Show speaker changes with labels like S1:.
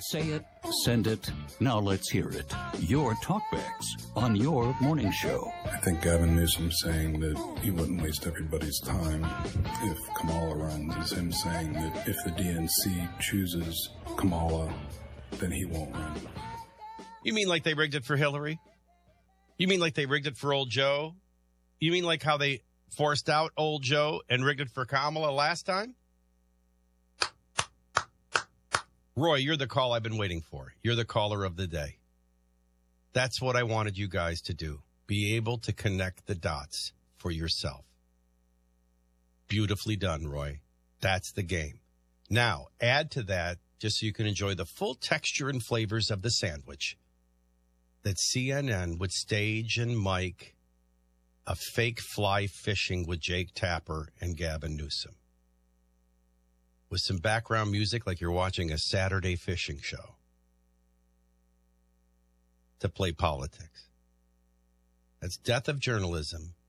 S1: Say it, send it, now let's hear it. Your talkbacks on your morning show.
S2: I think Gavin Newsom saying that he wouldn't waste everybody's time if Kamala runs is him saying that if the DNC chooses Kamala, then he won't run.
S3: You mean like they rigged it for Hillary? You mean like they rigged it for old Joe? You mean like how they forced out old Joe and rigged it for Kamala last time? Roy, you're the call I've been waiting for. You're the caller of the day. That's what I wanted you guys to do. Be able to connect the dots for yourself. Beautifully done, Roy. That's the game. Now, add to that, just so you can enjoy the full texture and flavors of the sandwich, that CNN would stage and mic a fake fly fishing with Jake Tapper and Gavin Newsom, with some background music like you're watching a Saturday fishing show, to play politics. That's death of journalism